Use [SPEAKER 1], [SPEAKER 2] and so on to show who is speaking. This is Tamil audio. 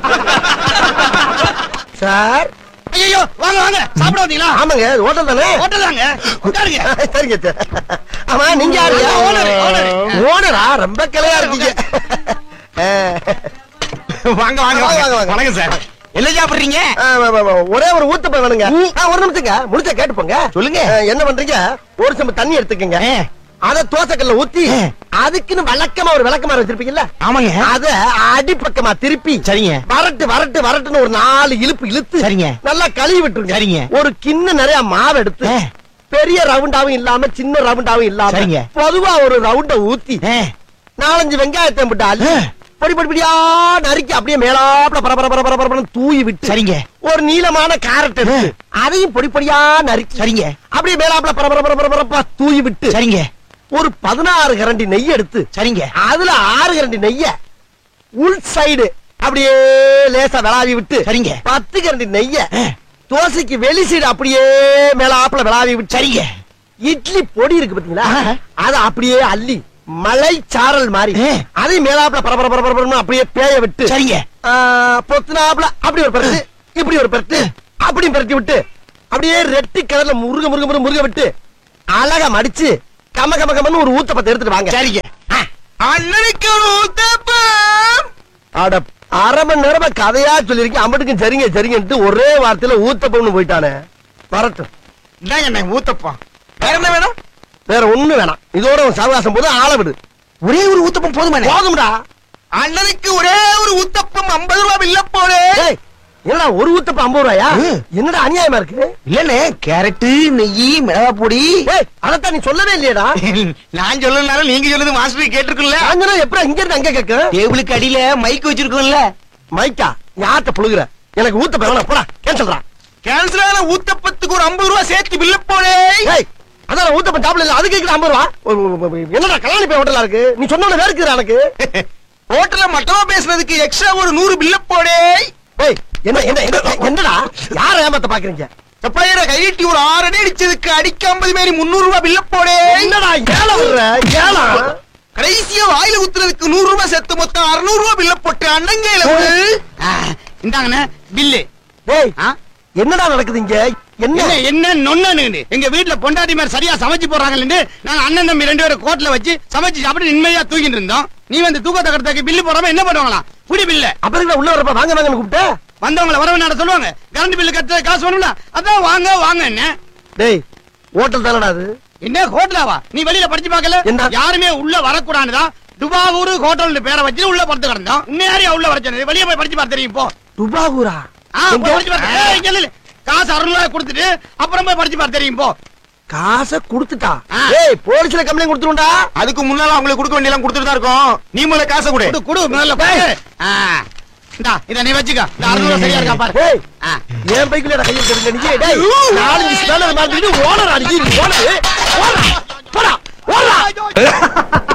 [SPEAKER 1] சார்.
[SPEAKER 2] ஐயோ வாங்க வாங்க சாப்பிட வந்தீங்களா?
[SPEAKER 1] ஆமாங்க, ஹோட்டல் தானே.
[SPEAKER 2] ஹோட்டல் தாங்க. உட்காருங்க.
[SPEAKER 1] சரிங்க சார். ஆமா, நீங்க யாரு? ஓனரா? ரொம்ப கிளையா இருக்கீங்க.
[SPEAKER 2] வாங்க வாங்க வாங்க வணக்கம் சார். என்ன சாப்பிடுறீங்க?
[SPEAKER 1] ஒரே ஒரு ஊத்தப்பம் வேணுங்க. ஒரு நிமிஷங்க, முடிச்சா கேட்டு போங்க. சொல்லுங்க. என்ன பண்றீங்க? ஒரு சம்பு தண்ணி எடுத்துக்கங்க. அத தோசைக்கல்ல ஊத்தி அதுக்குன்னு வழக்கமா ஒரு விளக்கமா வச்சிருப்பீங்கல்ல?
[SPEAKER 2] ஆமாங்க.
[SPEAKER 1] அத அடிப்பக்கமா திருப்பி
[SPEAKER 2] சரிங்க.
[SPEAKER 1] வரட்டு வரட்டு வரட்டுன்னு ஒரு 4 இழுப்பு இழுத்து
[SPEAKER 2] சரிங்க.
[SPEAKER 1] நல்லா கழுவி விட்டுருங்க.
[SPEAKER 2] சரிங்க.
[SPEAKER 1] ஒரு கிண்ண நிறைய மாவு எடுத்து பெரிய ரவுண்டாவும் இல்லாம சின்ன ரவுண்டாவும் இல்லாம
[SPEAKER 2] சரிங்க.
[SPEAKER 1] பொதுவா ஒரு ரவுண்ட ஊத்தி 4-5 வெங்காயத்தை போட்டு அள்ளி பொடி பொடி பொடியா நறுக்கி அப்படியே மேலாப்ல பரபர தூவி விட்டு
[SPEAKER 2] சரிங்க.
[SPEAKER 1] ஒரு நீளமான கேரட் எடுத்து அதையும் பொடி பொடியா நறுக்கி
[SPEAKER 2] சரிங்க.
[SPEAKER 1] அப்படியே மேலாப்ல பரபர தூவி விட்டு
[SPEAKER 2] சரிங்க.
[SPEAKER 1] ஒரு 16 கரண்டி நெய் எடுத்து
[SPEAKER 2] சரிங்க.
[SPEAKER 1] அதுல 6 கரண்டி நெய்ய உள் சைடு அப்படியே லேசா விளாவி விட்டு
[SPEAKER 2] சரிங்க.
[SPEAKER 1] 10 கரண்டி நெய்ய தோசைக்கு வெளி சைடு அப்படியே மேலாப்ல விளாவி விட்டு சரிங்க. இட்லி பொடி இருக்கு பாத்தீங்களா, அத அப்படியே அள்ளி மலை சாரல் மாதிரி அதை மேலாப்ல பரபர அப்படியே பேய விட்டு சரிங்க. பொத்துனாப்ல அப்படி ஒரு பரட்டு இப்படி ஒரு பரட்டு அப்படி பரட்டி விட்டு அப்படியே ரெட்டி கலர்ல முருக முருக முருக முருக விட்டு அழகா மடிச்சு கம கம கமன்னு ஒரு ஊத்தப்பத்தை எடுத்துட்டு வாங்க.
[SPEAKER 2] சரிங்க. அண்ணனுக்கு ஒரு ஊத்தப்பம்.
[SPEAKER 1] அட, அரை மணி நேரமா கதையா சொல்லிருக்கேன். அம்பட்டுக்கும் சரிங்க சரிங்கன்ட்டு ஒரே வார்த்தையில ஊத்தப்பம்னு போயிட்டானே. வரட்டும்.
[SPEAKER 2] இந்தாங்க அண்ணே ஊத்தப்பம். வேற என்ன வேணும்?
[SPEAKER 1] வேற ஒண்ணு வேணாம். இதோட ஒரு சவகாசம் போது ஆள விடு.
[SPEAKER 2] ஒரே ஒரு ஊத்தப்பம் போதுமா?
[SPEAKER 1] போதும்டா.
[SPEAKER 2] அண்ணனுக்கு ஒரே ஒரு ஊத்தப்பம் 50 ரூபாய் பில்ல போடு.
[SPEAKER 1] என்னடா ஒரு ஊத்தப்பம் 50 ரூபாயா? என்னடா அநியாயமா இருக்கு?
[SPEAKER 2] இல்லனே, கேரட் நெய் மிளகா பொடி.
[SPEAKER 1] அதத்தான் நீ சொல்லவே இல்லையடா.
[SPEAKER 2] நான் சொல்லனால நீங்க சொல்லுது மாஸ்டர் கேட்டிருக்குல்ல.
[SPEAKER 1] அங்கனா எப்ப இங்க இருந்து அங்க கேக்க?
[SPEAKER 2] டேபிளுக்கு அடியில மைக் வச்சிருக்கோம்ல.
[SPEAKER 1] மைக்கா? யார்ட்ட புழுகுற? எனக்கு ஊத்தப்பம் வேணாம், போடா. கேன்சல்டா.
[SPEAKER 2] கேன்சல் ஆன ஊத்தப்பத்துக்கு ஒரு 50 ரூபாய் சேர்த்து பில்ல போடு.
[SPEAKER 1] அதான் ஊத்தப்பம் சாப்பிடல இல்ல, அதுக்கு 50 ரூபா. என்னடா கல்யாணி போய் ஹோட்டலா இருக்கு? நீ சொன்ன வேற இருக்குடா எனக்கு.
[SPEAKER 2] ஹோட்டல்ல மட்டமா பேசுனதுக்கு எக்ஸ்ட்ரா ஒரு 100 பில்ல போடு.
[SPEAKER 1] என்னடா யார ஏமாத்த பாக்குறீங்க?
[SPEAKER 2] சப்ளையரை கையிட்டி ஒரு 6 அடி அடிச்சதுக்கு அடிக்க 50 மேரி 300 ரூபாய் பில்ல போடு.
[SPEAKER 1] என்னடா ஏல விடுற? ஏலா
[SPEAKER 2] கடைசியா வாயில குத்துறதுக்கு 100 ரூபாய் சேர்த்து மொத்தம் 600 ரூபாய் பில்ல போட்டு அண்ணங்கையில இந்தாங்கண்ணே பில்லு.
[SPEAKER 1] என்னடா நடக்குது இங்க?
[SPEAKER 2] என்ன நொன்னு எங்க வீட்டுல பொண்டாட்டி மாதிரி சரியா சமைச்சு போறாங்கன்னு நாங்க அண்ணன் தம்பி 2 பேரும் கோட்ல வச்சு சமைச்சு சாப்பிட்டு நிம்மதியா தூக்கிட்டு இருந்தோம். நீ வந்து தூக்கத்தை கடத்தாக்கு பில்லு போடாம என்ன பண்ணுவாங்களா? புடி பில்ல.
[SPEAKER 1] அப்புறம் உள்ள வரப்ப வாங்க வாங்கன்னு கூப்பிட்டு
[SPEAKER 2] வந்தவங்கள வரவேணாட சொல்லுவாங்க. கரண்ட் பில்லு கட்ட காசு வேணும்ல, அதான் வாங்க வாங்க. என்ன
[SPEAKER 1] டேய், ஹோட்டல் தானடா அது?
[SPEAKER 2] என்ன ஹோட்டலாவா? நீ வெளியில படிச்சு பாக்கல? யாருமே உள்ள வரக்கூடாதுதான் டுபாகூர் ஹோட்டல் பேரை வச்சு உள்ள படுத்து கிடந்தோம். யாரையா உள்ள வர சொன்னது? வெளியே போய் படிச்சு பார்த்து தெரியும். போ.
[SPEAKER 1] டுபாகூரா?
[SPEAKER 2] காசு 600 ரூபாய் கொடுத்துட்டு அப்புறம் போய் படிச்சு பார்த்து தெரியும். போ.
[SPEAKER 1] காசை கொடுத்துட்டா? ஏய், போலீஸ்ல கம்ப்ளைண்ட் கொடுத்துருண்டா.
[SPEAKER 2] அதுக்கு முன்னால அவங்களுக்கு கொடுக்க வேண்டிய எல்லாம் கொடுத்துட்டு தான் இருக்கோம். நீ முதல்ல காசை கொடு. கொடு முதல்ல. இந்தா இத நீ வச்சுக்க. இந்த 600 ரூபாய் சரியா இருக்கா பாரு.
[SPEAKER 1] ஏய், ஏன் பைக்குல கையில் தெரிஞ்ச நீ? டேய், 4 ஸ்பேனர் மாட்டிட்டு ஓனர் அடிச்சி ஓனர். போடா போடா போடா.